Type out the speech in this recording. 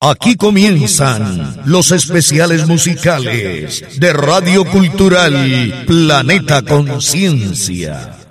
Aquí comienzan los especiales musicales de Radio Cultural Planeta Conciencia.